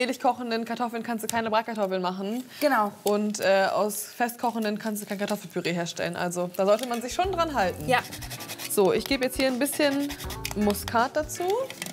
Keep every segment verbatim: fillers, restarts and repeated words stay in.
Ähnlich kochenden Kartoffeln kannst du keine Bratkartoffeln machen. Genau. Und äh, aus festkochenden kannst du kein Kartoffelpüree herstellen. Also da sollte man sich schon dran halten. Ja. So, ich gebe jetzt hier ein bisschen Muskat dazu.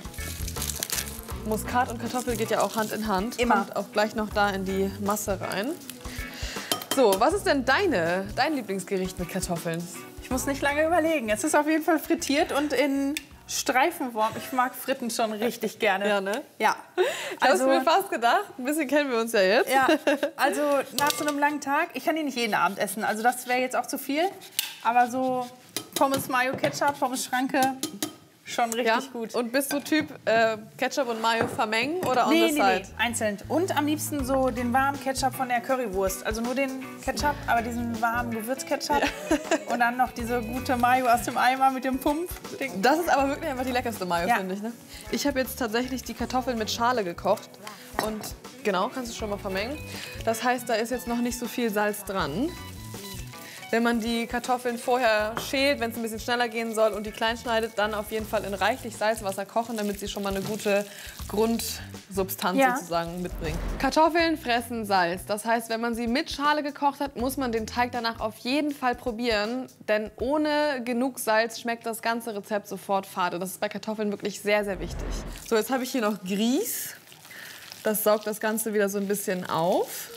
Muskat und Kartoffel geht ja auch Hand in Hand. Immer. Kommt auch gleich noch da in die Masse rein. So, was ist denn deine, dein Lieblingsgericht mit Kartoffeln? Ich muss nicht lange überlegen. Es ist auf jeden Fall frittiert und in Streifenform. Ich mag Fritten schon richtig gerne. Ja, ne? Ja. Ich also, hab's mir fast gedacht. Ein bisschen kennen wir uns ja jetzt. Ja, also nach so einem langen Tag, ich kann die nicht jeden Abend essen. Also das wäre jetzt auch zu viel. Aber so Pommes, Mayo, Ketchup, Pommes, Schranke, schon richtig ja. gut. Und bist du Typ äh, Ketchup und Mayo vermengen oder on nee, the nee, side? Nee, einzeln. Und am liebsten so den warmen Ketchup von der Currywurst. Also nur den Ketchup, aber diesen warmen Gewürzketchup. Ja. Und dann noch diese gute Mayo aus dem Eimer mit dem Pump. Das ist aber wirklich einfach die leckerste Mayo, ja. finde ich. Ne? Ich habe jetzt tatsächlich die Kartoffeln mit Schale gekocht. Und genau, kannst du schon mal vermengen. Das heißt, da ist jetzt noch nicht so viel Salz dran. Wenn man die Kartoffeln vorher schält, wenn es ein bisschen schneller gehen soll und die klein schneidet, dann auf jeden Fall in reichlich Salzwasser kochen, damit sie schon mal eine gute Grundsubstanz ja. sozusagen mitbringen. Kartoffeln fressen Salz. Das heißt, wenn man sie mit Schale gekocht hat, muss man den Teig danach auf jeden Fall probieren. Denn ohne genug Salz schmeckt das ganze Rezept sofort fade. Das ist bei Kartoffeln wirklich sehr, sehr wichtig. So, jetzt habe ich hier noch Grieß. Das saugt das Ganze wieder so ein bisschen auf.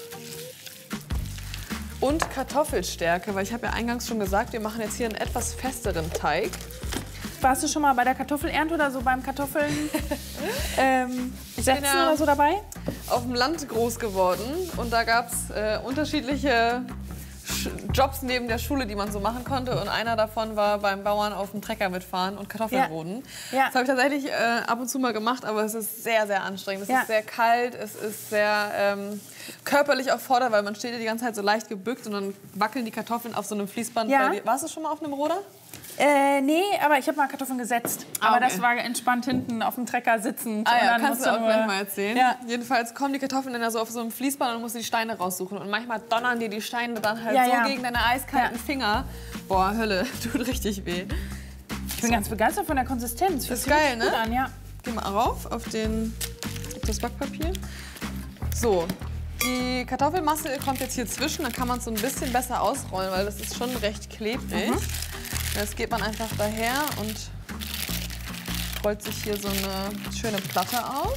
Und Kartoffelstärke, weil ich habe ja eingangs schon gesagt, wir machen jetzt hier einen etwas festeren Teig. Warst du schon mal bei der Kartoffelernte oder so beim Kartoffeln ähm, setzen ja oder so dabei? Auf dem Land groß geworden und da gab es äh, unterschiedliche Jobs neben der Schule, die man so machen konnte. Und einer davon war beim Bauern auf dem Trecker mitfahren und Kartoffeln ja. roden. Ja. Das habe ich tatsächlich äh, ab und zu mal gemacht, aber es ist sehr, sehr anstrengend. Es ja. ist sehr kalt, es ist sehr ähm, körperlich auch fordernd, weil man steht ja die ganze Zeit so leicht gebückt und dann wackeln die Kartoffeln auf so einem Fließband. Ja. Warst du schon mal auf einem Roder? Äh, nee, aber ich habe mal Kartoffeln gesetzt. Ah, aber okay. das war entspannt hinten auf dem Trecker sitzend. Ah ja, und dann kannst du auch nur... gleich mal erzählen. Ja. Jedenfalls kommen die Kartoffeln dann ja so auf so einem Fließband und du musst die Steine raussuchen. Und manchmal donnern dir die Steine dann halt ja, so ja. gegen deine eiskalten ja. Finger. Boah, Hölle, tut richtig weh. Ich bin so. ganz begeistert von der Konsistenz. Das ist geil, ne? Gut an, ja. Geh mal rauf auf, den, auf das Backpapier. So, die Kartoffelmasse kommt jetzt hier zwischen. Dann kann man es so ein bisschen besser ausrollen, weil das ist schon recht klebrig. Mhm. Jetzt geht man einfach daher und rollt sich hier so eine schöne Platte aus.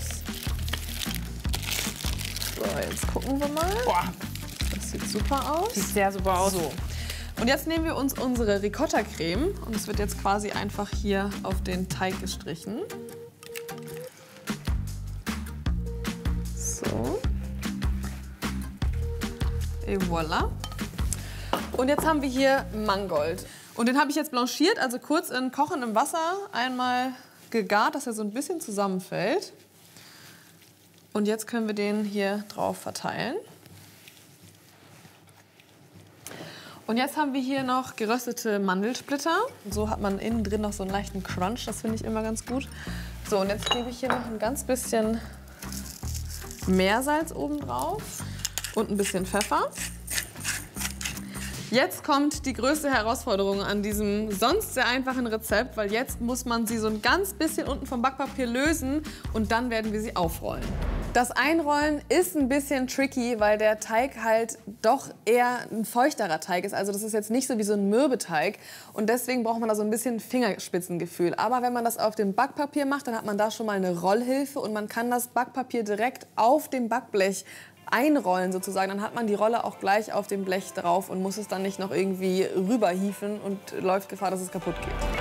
So, jetzt gucken wir mal. Boah. Das sieht super aus. Sieht sehr super aus. So. Und jetzt nehmen wir uns unsere Ricotta-Creme und es wird jetzt quasi einfach hier auf den Teig gestrichen. So. Et voilà. Und jetzt haben wir hier Mangold. Und den habe ich jetzt blanchiert, also kurz in kochendem Wasser einmal gegart, dass er so ein bisschen zusammenfällt. Und jetzt können wir den hier drauf verteilen. Und jetzt haben wir hier noch geröstete Mandelsplitter. So hat man innen drin noch so einen leichten Crunch, das finde ich immer ganz gut. So, und jetzt gebe ich hier noch ein ganz bisschen Meersalz oben drauf und ein bisschen Pfeffer. Jetzt kommt die größte Herausforderung an diesem sonst sehr einfachen Rezept, weil jetzt muss man sie so ein ganz bisschen unten vom Backpapier lösen und dann werden wir sie aufrollen. Das Einrollen ist ein bisschen tricky, weil der Teig halt doch eher ein feuchterer Teig ist. Also das ist jetzt nicht so wie so ein Mürbeteig und deswegen braucht man da so ein bisschen Fingerspitzengefühl. Aber wenn man das auf dem Backpapier macht, dann hat man da schon mal eine Rollhilfe und man kann das Backpapier direkt auf dem Backblech einrollen sozusagen, dann hat man die Rolle auch gleich auf dem Blech drauf und muss es dann nicht noch irgendwie rüberhieven und läuft Gefahr, dass es kaputt geht.